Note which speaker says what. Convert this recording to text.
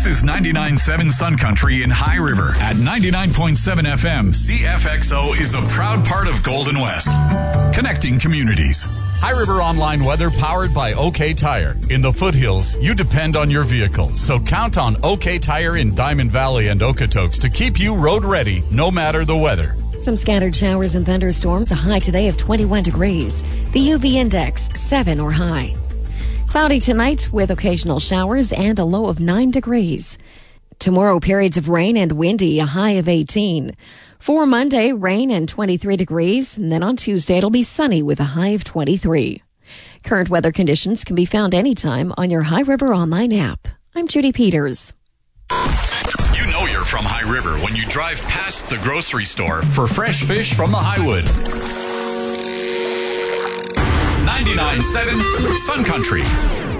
Speaker 1: is 99.7 Sun Country in High River. At 99.7 FM, CFXO is a proud part of Golden West. Connecting communities.
Speaker 2: High River Online weather powered by OK Tire. In the foothills, you depend on your vehicle, so count on OK Tire in Diamond Valley and Okotoks to keep you road ready no matter the weather.
Speaker 3: Some scattered showers and thunderstorms, a high today of 21 degrees. The UV index, 7 or high. Cloudy tonight with occasional showers and a low of 9 degrees. Tomorrow, periods of rain and windy, a high of 18. For Monday, rain and 23 degrees, and then on Tuesday it'll be sunny with a high of 23. Current weather conditions can be found anytime on your High River Online app. I'm Judy Peters.
Speaker 1: You know you're from High River when you drive past the grocery store for fresh fish from the Highwood. 99.7 Sun Country.